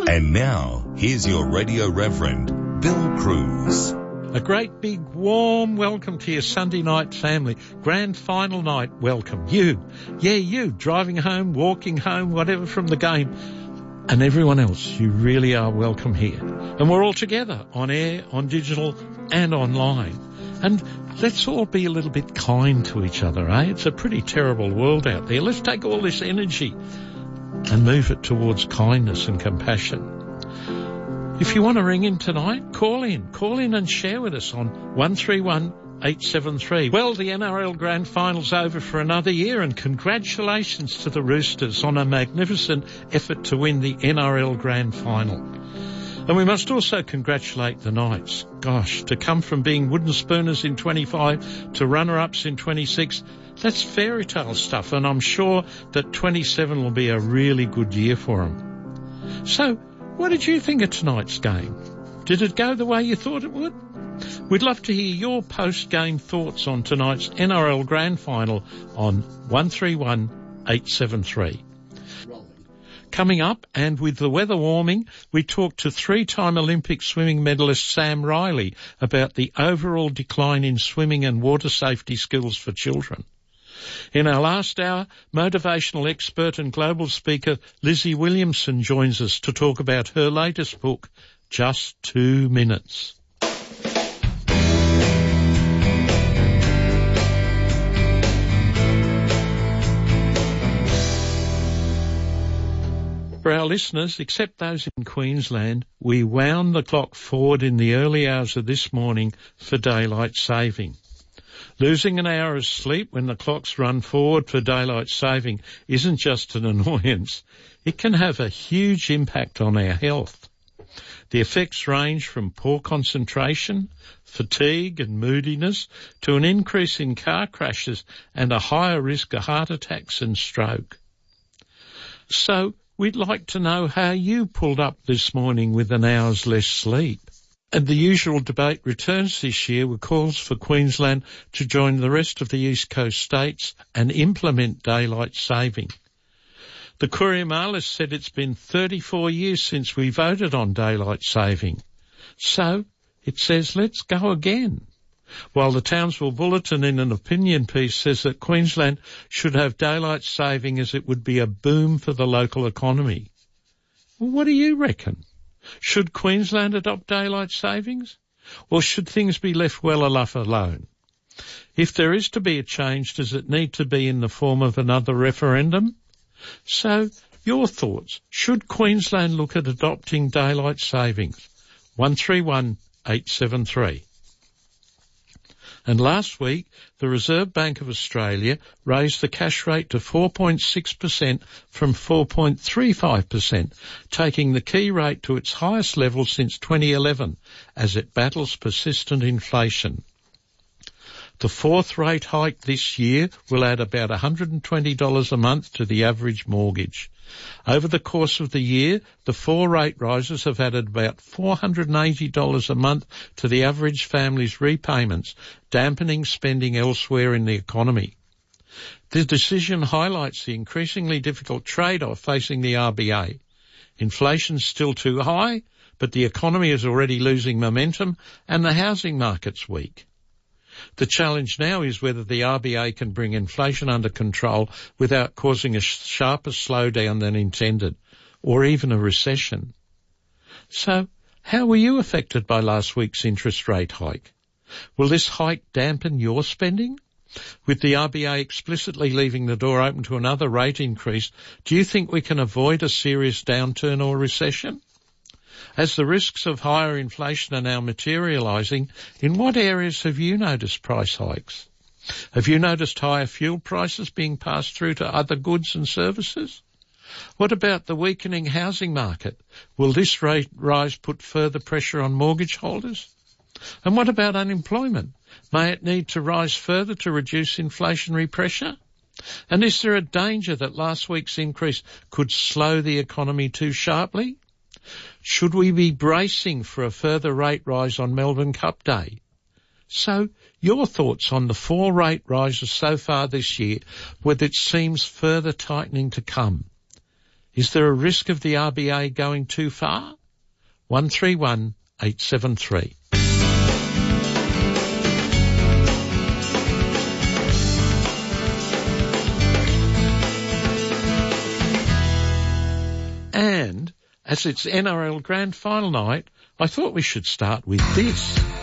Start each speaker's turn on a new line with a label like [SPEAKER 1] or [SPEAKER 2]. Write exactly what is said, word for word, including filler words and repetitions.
[SPEAKER 1] And now, here's your Radio Reverend, Bill Cruz.
[SPEAKER 2] A great big warm welcome to your Sunday night family. Grand final night welcome. You, yeah, you, driving home, walking home, whatever from the game. And everyone else, you really are welcome here. And we're all together on air, on digital and online. And let's all be a little bit kind to each other, eh? It's a pretty terrible world out there. Let's take all this energy and move it towards kindness and compassion. If you want to ring in tonight, call in. Call in and share with us on one three one, eight seven three. Well, the N R L Grand Final's over for another year, and congratulations to the Roosters on a magnificent effort to win the N R L Grand Final. And we must also congratulate the Knights. Gosh, to come from being wooden spooners in twenty-five to runner-ups in twenty-six, that's fairy tale stuff, and I'm sure that twenty-seven will be a really good year for them. So, what did you think of tonight's game? Did it go the way you thought it would? We'd love to hear your post-game thoughts on tonight's N R L Grand Final on one three one, eight seven three. Coming up, and with the weather warming, we talked to three-time Olympic swimming medalist Sam Riley about the overall decline in swimming and water safety skills for children. In our last hour, motivational expert and global speaker Lizzie Williamson joins us to talk about her latest book, Just Two Minutes. For our listeners, except those in Queensland, we wound the clock forward in the early hours of this morning for daylight saving. Losing an hour of sleep when the clocks run forward for daylight saving isn't just an annoyance. It can have a huge impact on our health. The effects range from poor concentration, fatigue and moodiness to an increase in car crashes and a higher risk of heart attacks and stroke. So, we'd like to know how you pulled up this morning with an hour's less sleep. And the usual debate returns this year with calls for Queensland to join the rest of the East Coast states and implement daylight saving. The Courier Mail has said it's been thirty-four years since we voted on daylight saving. So it says let's go again. While the Townsville Bulletin in an opinion piece says that Queensland should have daylight saving as it would be a boom for the local economy. Well, what do you reckon? Should Queensland adopt daylight savings? Or should things be left well enough alone? If there is to be a change, does it need to be in the form of another referendum? So, your thoughts. Should Queensland look at adopting daylight savings? one three one, eight seven three. And last week, the Reserve Bank of Australia raised the cash rate to four point six percent from four point three five percent, taking the key rate to its highest level since twenty eleven as it battles persistent inflation. The fourth rate hike this year will add about one hundred twenty dollars a month to the average mortgage. Over the course of the year, the four rate rises have added about four hundred eighty dollars a month to the average family's repayments, dampening spending elsewhere in the economy. The decision highlights the increasingly difficult trade-off facing the R B A. Inflation's still too high, but the economy is already losing momentum and the housing market's weak. The challenge now is whether the R B A can bring inflation under control without causing a sharper slowdown than intended, or even a recession. So, how were you affected by last week's interest rate hike? Will this hike dampen your spending? With the R B A explicitly leaving the door open to another rate increase, do you think we can avoid a serious downturn or recession? As the risks of higher inflation are now materialising, in what areas have you noticed price hikes? Have you noticed higher fuel prices being passed through to other goods and services? What about the weakening housing market? Will this rate rise put further pressure on mortgage holders? And what about unemployment? May it need to rise further to reduce inflationary pressure? And is there a danger that last week's increase could slow the economy too sharply? Should we be bracing for a further rate rise on Melbourne Cup Day? So, your thoughts on the four rate rises so far this year, with it seems further tightening to come. Is there a risk of the R B A going too far? one three one eight seven three. And as it's N R L Grand Final night, I thought we should start with this.